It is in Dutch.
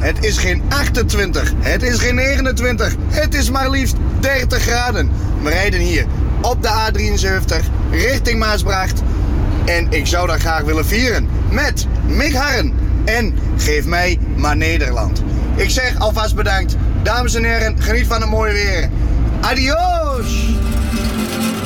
Het is geen 28, het is geen 29, het is maar liefst 30 graden. We rijden hier op de A73 richting Maasbracht. En ik zou dat graag willen vieren met Mick Harren en Geef mij maar Nederland. Ik zeg alvast bedankt. Dames en heren, geniet van het mooie weer. Adios!